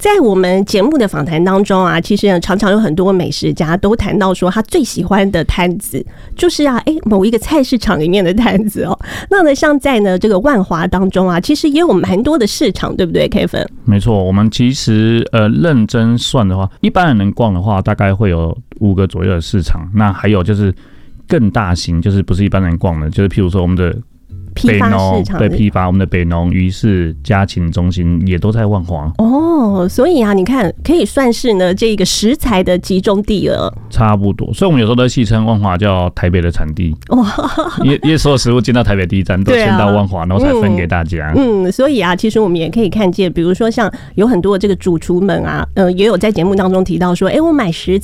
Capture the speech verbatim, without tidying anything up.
在我们节目的访谈当中啊，其实常常有很多美食家都谈到说，他最喜欢的摊子就是啊，哎，某一个菜市场里面的摊子哦。那呢，像在呢这个万华当中啊，其实也有蛮多的市场，对不对 ，Kevin？ 没错，我们其实呃认真算的话，一般人能逛的话，大概会有五个左右的市场。那还有就是更大型，就是不是一般人逛的，就是譬如说我们的批发市场， 对，批发，我们的北农、鱼市、家禽中心也都在万华哦，所以啊，你看可以算是呢这个食材的集中地了， 差不多。所以我们有时候都戏称万华叫台北的产地，哇，因为因为所有食物进到台北第一站都先到万华，然后才分给大家。 嗯，嗯，所以啊，其实我们也可以看见，比如说像有很多这个主厨们啊，呃，也有在节目当中提到说，哎，我买食材